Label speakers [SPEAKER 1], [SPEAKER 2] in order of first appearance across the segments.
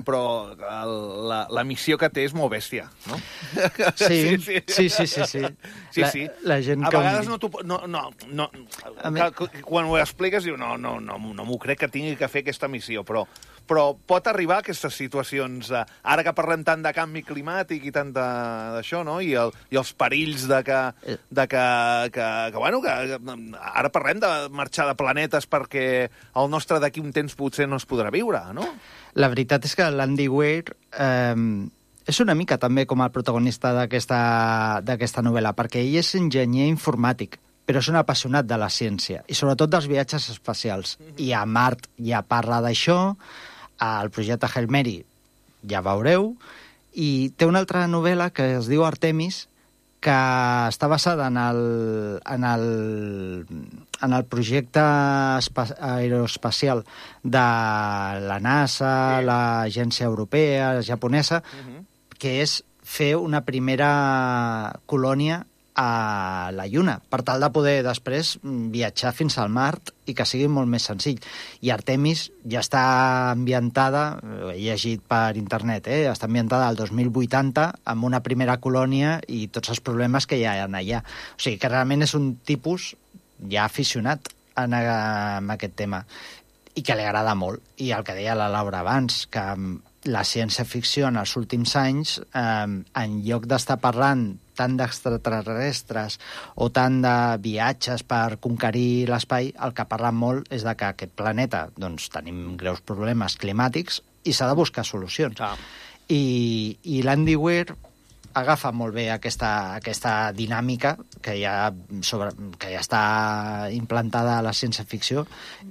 [SPEAKER 1] però la missió que té és molt bèstia, no?
[SPEAKER 2] Sí. La gent
[SPEAKER 1] a
[SPEAKER 2] que...
[SPEAKER 1] vegades quan ho expliques diu no m'ho crec que tingui que fer aquesta missió, però pot arribar a aquestes situacions, ara que parlem tant de canvi climàtic i tant d'això, no? I els perills que ara parlem de marxar de planetes perquè el nostre d'aquí un temps potser no es podrà viure, no?
[SPEAKER 2] La veritat és que l'Andy Weir és una mica també com el protagonista d'aquesta novel·la, perquè ell és enginyer informàtic, però és un apassionat de la ciència, i sobretot dels viatges espacials. I a Mart ja parla d'això, al projecte Hail Mary ja veureu, i té una altra novel·la que es diu Artemis, que està basada en el projecte aeroespacial de la NASA, l'Agència Europea, japonesa, que és fer una primera colònia a la Lluna, per tal de poder després viatjar fins al Mart i que sigui molt més senzill. I Artemis ja està ambientada, he llegit per internet, està ambientada al 2080 amb una primera colònia i tots els problemes que hi ha allà. O sigui que realment és un tipus ja aficionat en aquest tema i que li agrada molt. I el que deia la Laura abans, que la ciència-ficció en els últims anys, en lloc d'estar parlant tant d'extraterrestres o tant de viatges per conquerir l'espai, el que parla molt és de que aquest planeta doncs, tenim greus problemes climàtics i s'ha de buscar solucions. I l'Andy Weir agafa molt bé aquesta dinàmica que ja està implantada a la ciència-ficció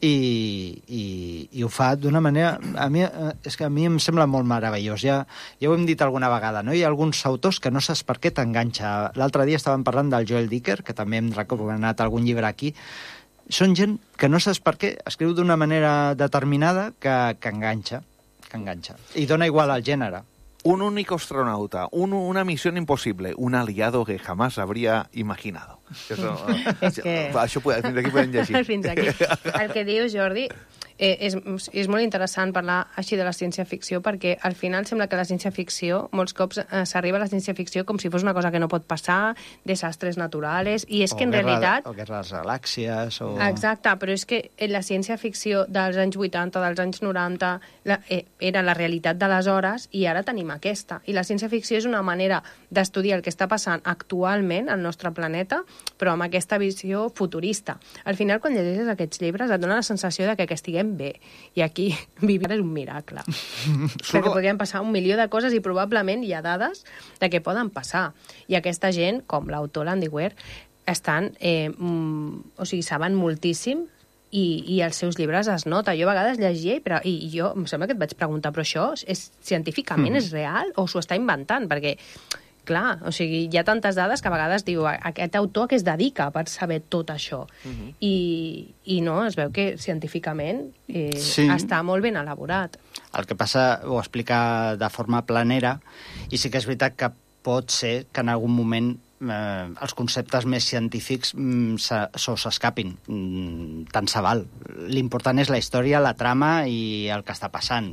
[SPEAKER 2] i ho fa d'una manera... És que a mi em sembla molt meravellós. Ja ho hem dit alguna vegada, no? Hi ha alguns autors que no saps per què t'enganxa. L'altre dia estàvem parlant del Joel Dicker, que també hem recomanat algun llibre aquí. Són gent que no saps per què escriu d'una manera determinada que enganxa. I dona igual al gènere.
[SPEAKER 1] Un único astronauta, una misión imposible, un aliado que jamás habría imaginado. Això fins aquí podem llegir.
[SPEAKER 3] Fins aquí. El que diu Jordi és molt interessant parlar així de la ciència-ficció, perquè al final sembla que la ciència-ficció, molts cops s'arriba a la ciència-ficció com si fos una cosa que no pot passar, desastres naturals, i és que en realitat...
[SPEAKER 2] O guerres galàxies, o...
[SPEAKER 3] Exacte, però és que la ciència-ficció dels anys 80, dels anys 90, era la realitat d'aleshores, i ara tenim aquesta. I la ciència-ficció és una manera d'estudiar el que està passant actualment al nostre planeta, però amb aquesta visió futurista. Al final, quan llegeixes aquests llibres, et dona la sensació de que estiguem bé. I aquí vivir és un miracle. Perquè podrien passar 1 milió de coses i probablement hi ha dades de què poden passar. I aquesta gent, com l'autor l'Andy Weir, estan... o sigui, saben moltíssim i els seus llibres es nota. Jo a vegades llegia i jo em sembla que et vaig preguntar, però això científicament és real o s'ho està inventant? Perquè... Clar, o sigui, hi ha tantes dades que a vegades diu aquest autor que es dedica per saber tot això. I no, es veu que científicament està molt ben elaborat.
[SPEAKER 2] El que passa ho explica de forma planera, i sí que és veritat que pot ser que en algun moment els conceptes més científics s'escapin. Tant se val. L'important és la història, la trama i el que està passant.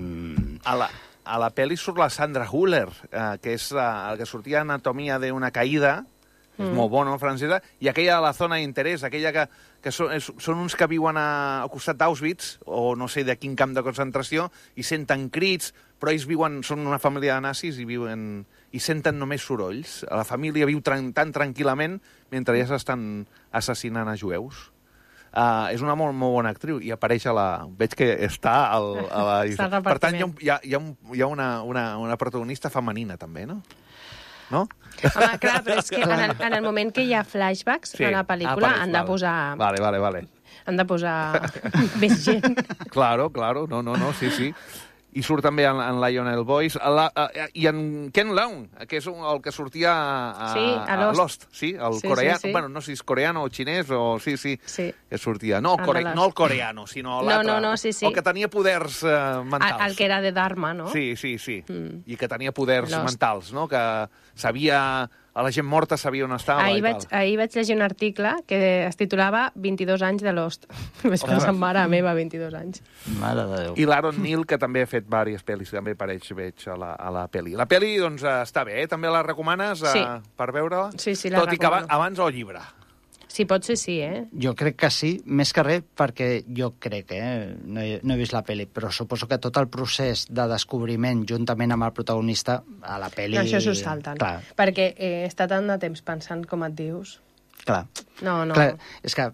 [SPEAKER 1] A la pel·li surt la Sandra Hüller, que és el que sortia Anatomia d'una caïda, és molt bona, francesa, i aquella de la zona d'interès, aquella que són uns que viuen al costat d'Auschwitz, o no sé de quin camp de concentració, i senten crits, però ells són una família de nazis i senten només sorolls. La família viu tan tranquil·lament mentre ja s'estan assassinant a jueus. És una molt, molt bona actriu i apareix veig que està a la... Per tant, hi ha una protagonista femenina, també, no? No?
[SPEAKER 3] Home, clar, però és que en el moment que hi ha flashbacks a la pel·lícula han de posar...
[SPEAKER 1] Vale.
[SPEAKER 3] Han de posar més gent.
[SPEAKER 1] Claro, no, sí. I surt també en Lionel Boyce i en Ken Leung, que és el que sortia a Lost. Sí, el coreà. Sí. Bueno, no sé si és coreano o xinès o... Sí, que sortia. No el coreano, sinó l'altre.
[SPEAKER 3] No, sí.
[SPEAKER 1] El que tenia poders mentals.
[SPEAKER 3] El que era de Dharma, no?
[SPEAKER 1] Sí. I que tenia poders mentals, no? Que sabia a la gent morta sabia on estava i tal.
[SPEAKER 3] Ahir vaig llegir un article que es titulava 22 anys de Lost. Vaig pensar, mare meva, 22 anys.
[SPEAKER 2] Mare de Déu.
[SPEAKER 1] I l'Aaron Neal, que també ha fet diverses pel·lis, també apareix, veig, a la pel·li. La pel·li, doncs, està bé, També la recomanes per veure-la?
[SPEAKER 3] Sí, la
[SPEAKER 1] recomano. Tot i que abans el llibre.
[SPEAKER 3] Sí, pot ser sí,
[SPEAKER 2] Jo crec que sí, més que res, perquè jo crec, no he vist la pel·li, però suposo que tot el procés de descobriment, juntament amb el protagonista, a la pel·li...
[SPEAKER 3] No, això s'ho salten. Clar. Perquè està tant de temps pensant com et dius.
[SPEAKER 2] Clar.
[SPEAKER 3] No.
[SPEAKER 2] Clar, és que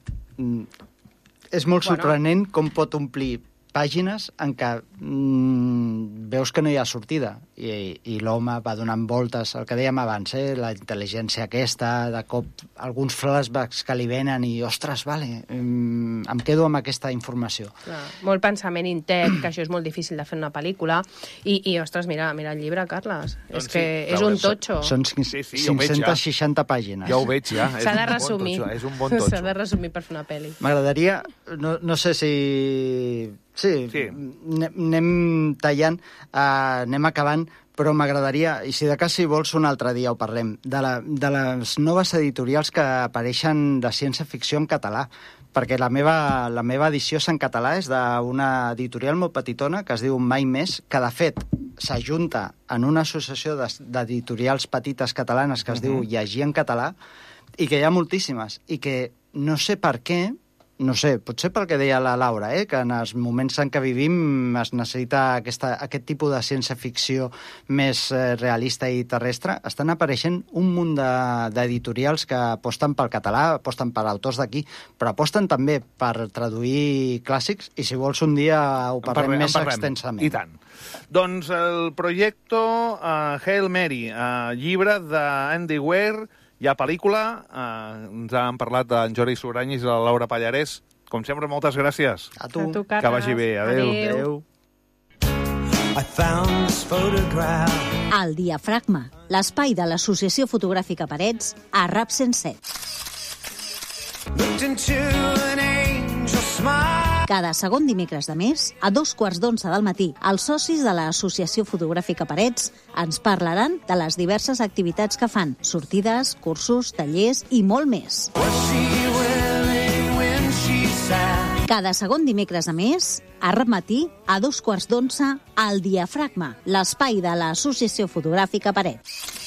[SPEAKER 2] és molt sorprenent com pot omplir pàgines en què veus que no hi ha sortida i l'home va donant voltes, el que dèiem abans, la intel·ligència aquesta, de cop alguns flashbacks que li venen i, ostres, vale, em quedo amb aquesta informació.
[SPEAKER 3] Clar, molt pensament intern, que això és molt difícil de fer una pel·lícula, i ostres, mira el llibre, Carles, és que és un totxo.
[SPEAKER 2] Són 560 pàgines.
[SPEAKER 1] Ja ho veig, ja.
[SPEAKER 3] S'ha de resumir.
[SPEAKER 1] És un bon totxo.
[SPEAKER 3] S'ha de resumir per fer una pel·li.
[SPEAKER 2] M'agradaria, no sé si... Sí, anem tallant, anem acabant, però m'agradaria, i si de cas si vols un altre dia ho parlem, de les noves editorials que apareixen de ciència-ficció en català, perquè la meva edició és en català, és d'una editorial molt petitona que es diu Mai Més, que de fet s'ajunta en una associació d'editorials petites catalanes que es diu Llegir en Català, i que hi ha moltíssimes, i que no sé per què, no sé, potser pel que deia la Laura, que en els moments en què vivim es necessita aquest tipus de ciència-ficció més realista i terrestre, estan apareixent un munt d'editorials que aposten pel català, aposten per autors d'aquí, però aposten també per traduir clàssics, i si vols un dia ho parlem més extensament.
[SPEAKER 1] I tant. Doncs el projecte Hail Mary, llibre d'Andy Weir. Hi ha pel·lícula, ens han parlat d'en Jordi Sugranyes i la Laura Pallarès. Com sempre, moltes gràcies.
[SPEAKER 2] A tu,
[SPEAKER 3] Carles.
[SPEAKER 1] Que vagi bé.
[SPEAKER 3] Adéu.
[SPEAKER 4] El Diafragma, l'espai de l'Associació Fotogràfica Parets a RAP 107. Cada segon dimecres de mes, a 2:15 del matí, els socis de l'Associació Fotogràfica Parets ens parlaran de les diverses activitats que fan, sortides, cursos, tallers i molt més. Cada segon dimecres de mes, a RAP Matí, a 2:15, el Diafragma, l'espai de l'Associació Fotogràfica Parets.